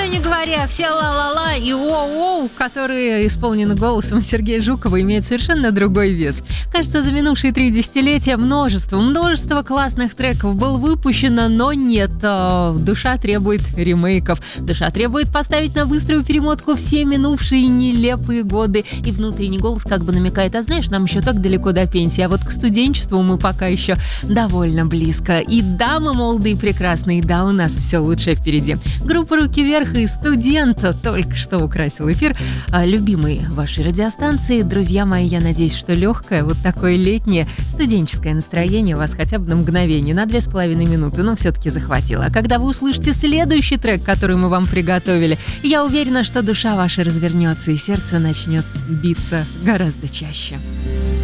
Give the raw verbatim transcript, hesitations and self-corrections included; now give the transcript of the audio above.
не говоря, все ла-ла-ла и оу-оу, которые исполнены голосом Сергея Жукова, имеют совершенно другой вес. Кажется, за минувшие три десятилетия множество, множество классных треков было выпущено, но нет. Душа требует ремейков. Душа требует поставить на быструю перемотку все минувшие нелепые годы. И внутренний голос как бы намекает: а знаешь, нам еще так далеко до пенсии, а вот к студенчеству мы пока еще довольно близко. И да, мы молодые и прекрасные, и да, у нас все лучшее впереди. Группа «Руки вверх» и «Студент» только что украсил эфир любимой вашей радиостанции. Друзья мои, я надеюсь, что легкое, вот такое летнее студенческое настроение вас хотя бы на мгновение, на две с половиной минуты, но все-таки захватило. А когда вы услышите следующий трек, который мы вам приготовили, я уверена, что душа ваша развернется и сердце начнет биться гораздо чаще.